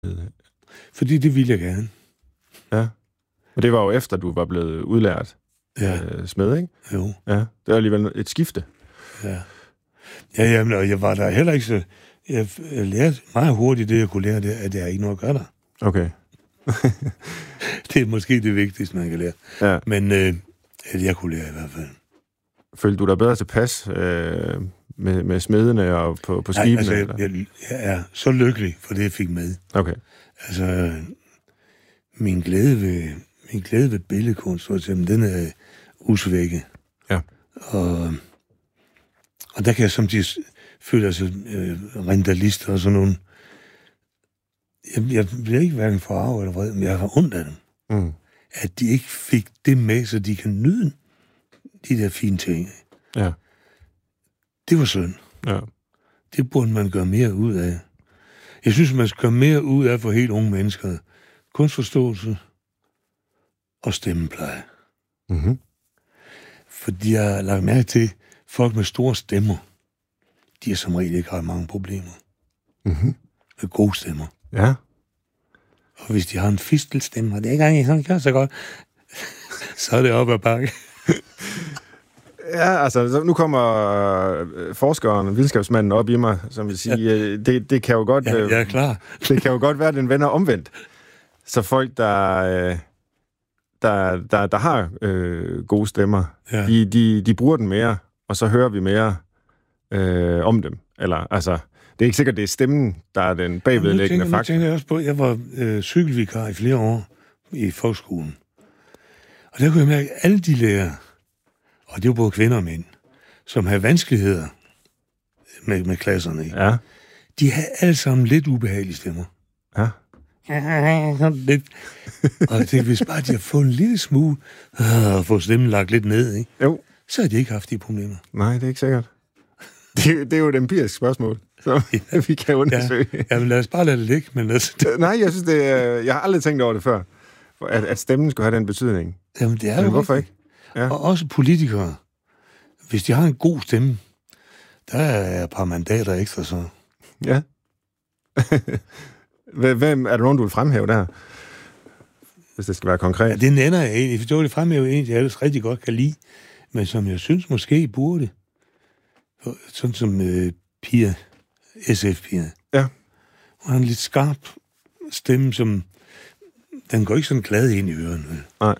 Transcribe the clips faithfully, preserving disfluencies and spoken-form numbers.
Fordi det ville jeg gerne. Ja. Og det var jo efter, du var blevet udlært ja. øh, smed, ikke? Jo. Ja. Det var alligevel et skifte. Ja. Ja, jamen, og jeg var der heller ikke så... Jeg lærte meget hurtigt det, jeg kunne lære, det, at jeg ikke noget at gøre der. Okay. Det er måske det vigtigste, man kan lære. Ja. Men øh, at jeg kunne lære i hvert fald. Følte du dig bedre tilpas øh, med, med smedene og på, på skibene? Nej, altså, jeg, jeg, jeg er så lykkelig for det, jeg fik med. Okay. Altså, min glæde ved, min glæde ved billedkunst, for eksempel, den er usvækket. Ja. Og, og der kan jeg samtidig føle, altså, øh, rentalister og sådan nogle. Jeg, jeg bliver ikke hverken forarvet eller vred, men jeg har ondt af dem. Mm. At de ikke fik det med, så de kan nyde de der fine ting. Ja. Det var synd. Ja. Det burde man gøre mere ud af. Jeg synes, man skal gøre mere ud af for helt unge mennesker. Kunstforståelse og stemmepleje. Mm-hmm. Fordi jeg har lagt mærke til, folk med store stemmer, de har som regel ikke ret mange problemer. Mm-hmm. Med gode stemmer. Ja. Og hvis de har en fistelstemme, og det er ikke engang sådan, gør så godt, så er det op ad bakke. Ja, altså, nu kommer forskeren, videnskabsmanden op i mig, som vil sige, ja. det, det kan jo godt... Ja, jeg er klar. Det kan jo godt være, at den vender omvendt. Så folk, der, der, der, der har øh, gode stemmer, ja. de, de, de bruger den mere, og så hører vi mere øh, om dem. Eller, altså, det er ikke sikkert, det er stemmen, der er den bagvedliggende faktor. Nu tænker jeg også på, jeg var øh, cykelvikar i flere år i folkeskolen. Og der kunne jeg mærke, at alle de lærere, og det var både kvinder og mænd, som havde vanskeligheder med, med klasserne, ikke? Ja. De havde alle sammen lidt ubehagelige stemmer. Ja. lidt. Og jeg tænkte, hvis bare de har fået en lille smule, øh, og fået stemmen lagt lidt ned, ikke? Jo. Så har de ikke haft de problemer. Nej, det er ikke sikkert. Det, det er jo et empirisk spørgsmål, så ja. vi kan undersøge. Ja. Jamen lad os bare lade det ligge. Men altså, det... Nej, jeg synes, det er, jeg har aldrig tænkt over det før, at, at stemmen skulle have den betydning. Jamen det er men jo hvorfor ikke? Ja. Og også politikere. Hvis de har en god stemme, der er et par mandater ekstra, så... Ja. Hvem er der nogen, du vil fremhæve der? Hvis det skal være konkret. Ja, det nænder jeg egentlig. Det var det fremhæve en, jeg ellers rigtig godt kan lide, men som jeg synes måske burde. Sådan som øh, Pia, S F-Pia. Ja. Hun har en lidt skarp stemme, som... Den går ikke sådan glad ind i ørerne. Nej.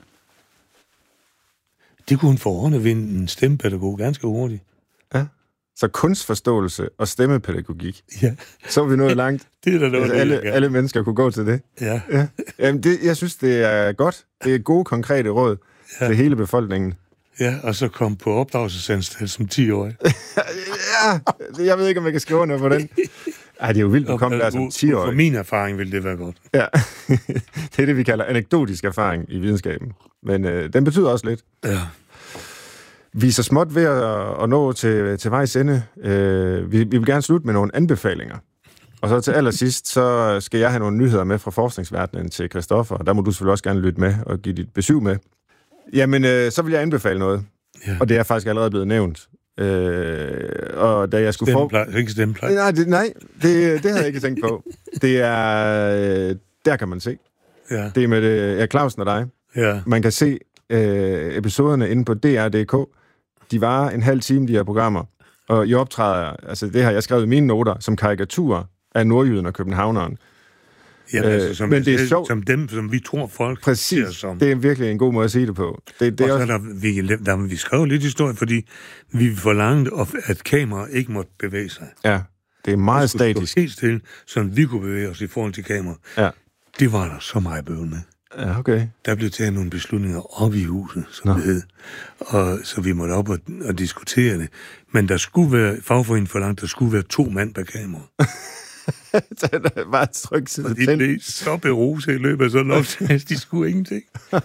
Det kunne hun forordne ved en stemmepædagog ganske hurtigt. Ja. Så kunstforståelse og stemmepædagogik. Ja. Så er vi nået langt. Det er der noget, altså, alle, alle mennesker kunne gå til det. Ja. ja. Jamen, det, jeg synes, det er godt. Det er gode, konkrete råd ja. til hele befolkningen. Ja, og så kom på opdragelsesanstalt som ti-årig. Ja, jeg ved ikke, om jeg kan skrive noget på den. Ej, det er jo vildt, du kom der som ti-årig. For min erfaring ville det være godt. Ja, det er det, vi kalder anekdotisk erfaring i videnskaben. Men øh, den betyder også lidt. Ja. Vi er så småt ved at, at nå til, til vejs ende. Øh, vi, vi vil gerne slutte med nogle anbefalinger. Og så til allersidst, så skal jeg have nogle nyheder med fra forskningsverdenen til Christoffer. Der må du selvfølgelig også gerne lytte med og give dit besøg med. Jamen, øh, så vil jeg anbefale noget. Ja. Og det er faktisk allerede blevet nævnt. Øh, og da jeg skulle stemmepleje, få... ikke stemmepleje. Nej, det, nej det, det havde jeg ikke tænkt på. Det er... Øh, der kan man se. Ja. Det er med det, ja, Clausen og dig. Ja. Man kan se øh, episoderne inde på D R punktum D K. De varer en halv time, de her programmer. Og I optræder, altså det har jeg skrevet i mine noter, som karikaturer af nordjyden og københavneren. Ja, øh, altså, som, men det er sjovt. Som dem, som vi tror, folk præcis, ser som. Det er virkelig en god måde at sige det på. Det, det og er så også... der, vi, der, vi skrev lidt historie, fordi vi forlangte, at kameraet ikke måtte bevæge sig. Ja, det er meget statisk. Helt stille, så vi kunne bevæge os i forhold til kameraet. Ja. Det var der så meget bøvl med. Ja, okay. Der blev taget nogle beslutninger op i huset, som Nå. det hed. Og så vi måtte op og, og diskutere det. Men der skulle være, fagforeningen forlangt, der skulle være to mand per kamera. Det er bare tryk til og de blev så berose i løbet af sådan noget, de skulle ingenting.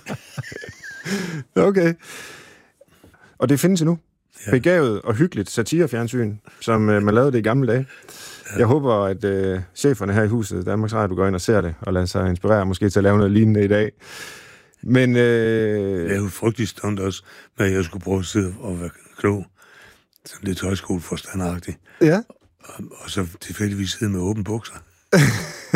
Okay. Og det findes endnu. Ja. Begavet og hyggeligt satirefjernsyn, som øh, man lavede det i gamle dage. Ja. Jeg håber, at øh, cheferne her i huset, Danmarks Radio, går ind og ser det, og lader sig inspirere måske til at lave noget lignende i dag. Men... Øh... Jeg er jo frygtelig stunt også, når jeg skulle prøve at sidde og være klog. Sådan lidt højskoleforstandagtigt. Ja. Og, og så tilfældigvis sidde med åbne bukser.